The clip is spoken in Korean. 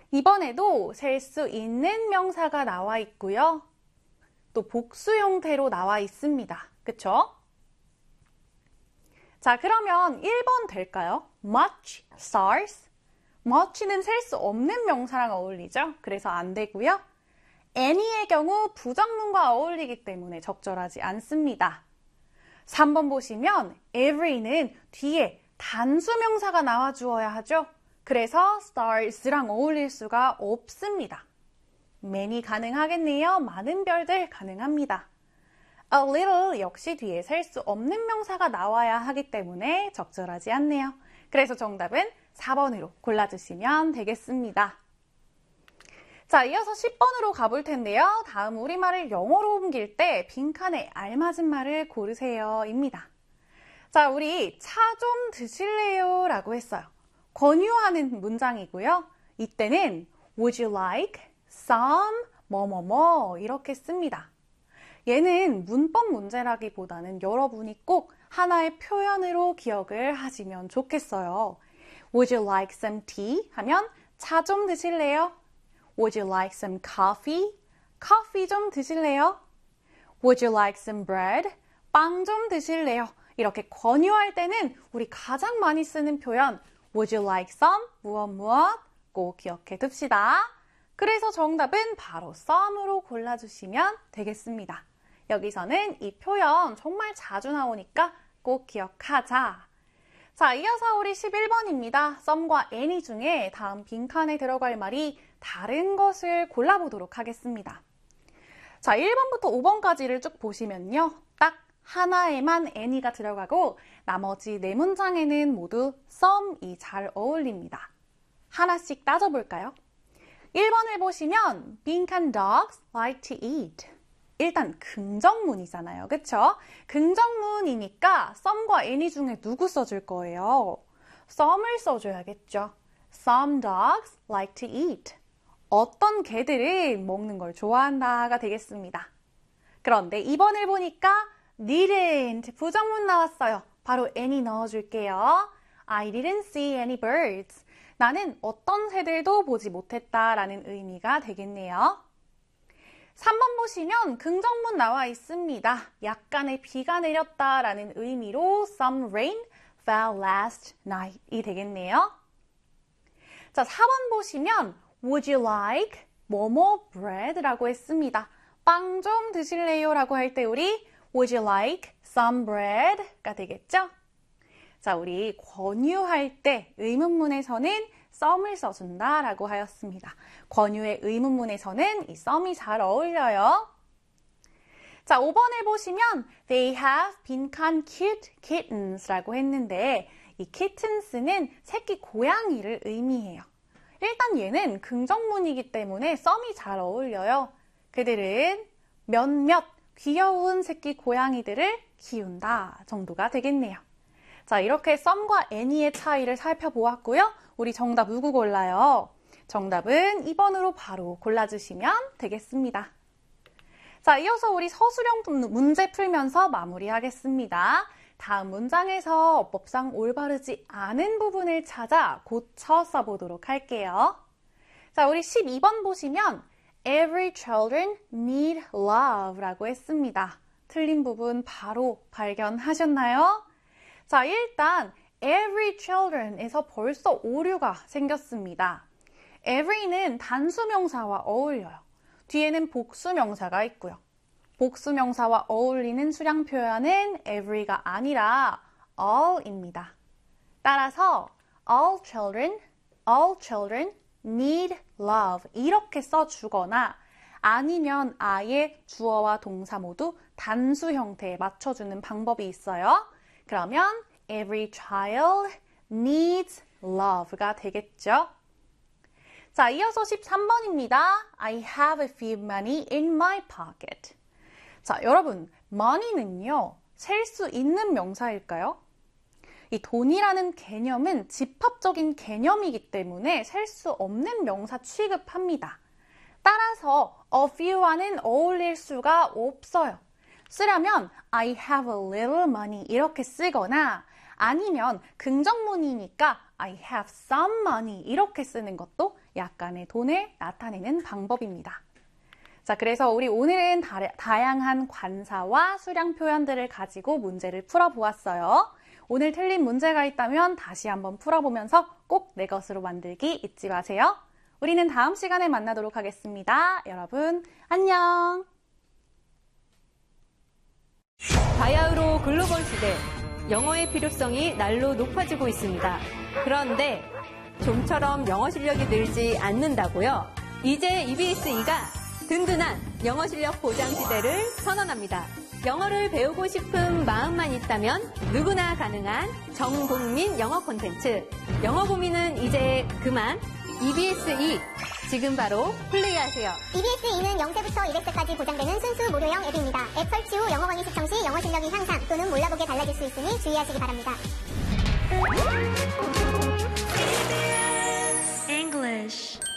이번에도 셀 수 있는 명사가 나와 있고요. 또 복수 형태로 나와 있습니다. 그쵸? 자, 그러면 1번 될까요? Much stars. much는 셀 수 없는 명사랑 어울리죠? 그래서 안 되고요. any의 경우 부정문과 어울리기 때문에 적절하지 않습니다. 3번 보시면 every는 뒤에 단수 명사가 나와 주어야 하죠? 그래서 stars랑 어울릴 수가 없습니다. many 가능하겠네요. 많은 별들 가능합니다. A little 역시 뒤에 셀 수 없는 명사가 나와야 하기 때문에 적절하지 않네요. 그래서 정답은 4번으로 골라주시면 되겠습니다. 자, 이어서 10번으로 가볼 텐데요. 다음 우리말을 영어로 옮길 때 빈칸에 알맞은 말을 고르세요 입니다. 자, 우리 차 좀 드실래요? 라고 했어요. 권유하는 문장이고요. 이때는 Would you like some 뭐뭐뭐 이렇게 씁니다. 얘는 문법 문제라기보다는 여러분이 꼭 하나의 표현으로 기억을 하시면 좋겠어요. Would you like some tea? 하면 차 좀 드실래요? Would you like some coffee? 커피 좀 드실래요? Would you like some bread? 빵 좀 드실래요? 이렇게 권유할 때는 우리 가장 많이 쓰는 표현 Would you like some? 무엇 꼭 기억해 둡시다. 그래서 정답은 바로 some으로 골라주시면 되겠습니다. 여기서는 이 표현 정말 자주 나오니까 꼭 기억하자. 자, 이어서 우리 11번입니다. some과 any 중에 다음 빈칸에 들어갈 말이 다른 것을 골라보도록 하겠습니다. 자, 1번부터 5번까지를 쭉 보시면요. 딱 하나에만 any가 들어가고 나머지 4문장에는 모두 some이 잘 어울립니다. 하나씩 따져볼까요? 1번을 보시면 빈칸 dogs like to eat. 일단 긍정문이잖아요. 그쵸? 긍정문이니까 some과 any 중에 누구 써줄 거예요? some을 써줘야겠죠. Some dogs like to eat. 어떤 개들은 먹는 걸 좋아한다가 되겠습니다. 그런데 2번을 보니까 didn't 부정문 나왔어요. 바로 any 넣어줄게요. I didn't see any birds. 나는 어떤 새들도 보지 못했다라는 의미가 되겠네요. 3번 보시면 긍정문 나와 있습니다. 약간의 비가 내렸다라는 의미로 some rain fell last night이 되겠네요. 자, 4번 보시면 Would you like 뭐뭐 bread라고 했습니다. 빵 좀 드실래요? 라고 할 때 우리 Would you like some bread가 되겠죠? 자, 우리 권유할 때 의문문에서는 some을 써준다 라고 하였습니다. 권유의 의문문에서는 이 some이 잘 어울려요. 자, 5번을 보시면 They have 빈칸 cute kittens 라고 했는데 이 kittens는 새끼 고양이를 의미해요. 일단 얘는 긍정문이기 때문에 some이 잘 어울려요. 그들은 몇몇 귀여운 새끼 고양이들을 키운다 정도가 되겠네요. 자, 이렇게 some과 any의 차이를 살펴보았고요. 우리 정답 누구 골라요? 정답은 2번으로 바로 골라주시면 되겠습니다. 자, 이어서 우리 서술형 문제 풀면서 마무리하겠습니다. 다음 문장에서 어법상 올바르지 않은 부분을 찾아 고쳐 써보도록 할게요. 자, 우리 12번 보시면 Every children need love 라고 했습니다. 틀린 부분 바로 발견하셨나요? 자, 일단 every children에서 벌써 오류가 생겼습니다. every는 단수명사와 어울려요. 뒤에는 복수명사가 있고요. 복수명사와 어울리는 수량 표현은 every가 아니라 all입니다. 따라서 all children need love 이렇게 써주거나 아니면 아예 주어와 동사 모두 단수 형태에 맞춰주는 방법이 있어요. 그러면 every child needs love가 되겠죠. 자, 이어서 13번입니다. I have a few money in my pocket. 자, 여러분, money는요, 셀 수 있는 명사일까요? 이 돈이라는 개념은 집합적인 개념이기 때문에 셀 수 없는 명사 취급합니다. 따라서 a few와는 어울릴 수가 없어요. 쓰려면 I have a little money 이렇게 쓰거나 아니면 긍정문이니까 I have some money 이렇게 쓰는 것도 약간의 돈을 나타내는 방법입니다. 자, 그래서 우리 오늘은 다양한 관사와 수량 표현들을 가지고 문제를 풀어보았어요. 오늘 틀린 문제가 있다면 다시 한번 풀어보면서 꼭 내 것으로 만들기 잊지 마세요. 우리는 다음 시간에 만나도록 하겠습니다. 여러분, 안녕! 바야흐로 글로벌 시대, 영어의 필요성이 날로 높아지고 있습니다. 그런데 좀처럼 영어 실력이 늘지 않는다고요? 이제 EBS-E가 든든한 영어 실력 보장 시대를 선언합니다. 영어를 배우고 싶은 마음만 있다면 누구나 가능한 전국민 영어 콘텐츠. 영어 고민은 이제 그만. EBS-E 지금 바로 플레이하세요. EBS-E는 0세부터 200세까지 보장되는 순수 무료형 앱입니다. 앱 설치 후 영어 강의 시청 시 영어 실력이 향상 또는 몰라보게 달라질 수 있으니 주의하시기 바랍니다. English.